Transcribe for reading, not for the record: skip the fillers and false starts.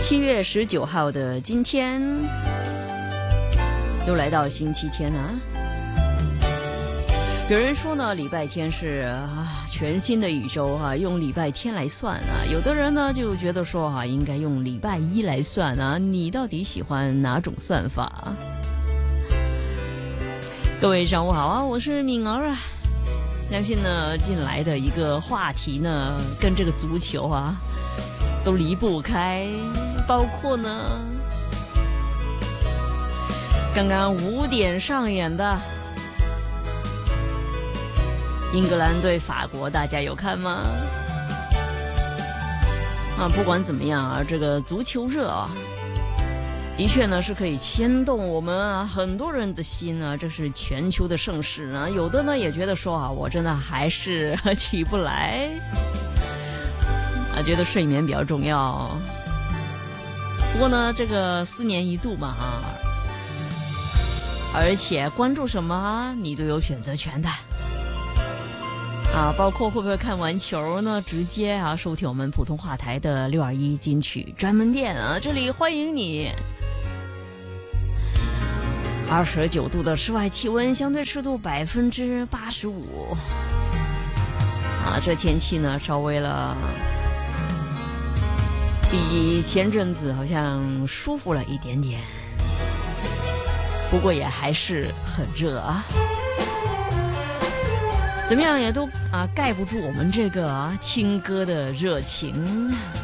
7月19号的今天，又来到星期天啊。有人说呢，礼拜天是全新的一周用礼拜天来算啊。有的人呢就觉得说应该用礼拜一来算啊。你到底喜欢哪种算法？各位上午好啊，我是敏儿啊。相信呢进来的一个话题呢，跟这个足球都离不开，包括呢刚刚5点上演的英格兰对法国，大家有看吗？不管怎么样这个足球热的确呢是可以牵动我们很多人的心这是全球的盛事呢。有的呢也觉得说我真的还是起不来觉得睡眠比较重要。不过呢这个4年一度嘛而且关注什么你都有选择权的包括会不会看完球呢，直接收听我们普通话台的621金曲专门店这里欢迎你。29度的室外气温，相对湿度85%这天气呢稍微了比前阵子好像舒服了一点点，不过也还是很热怎么样也都盖不住我们这个听歌的热情。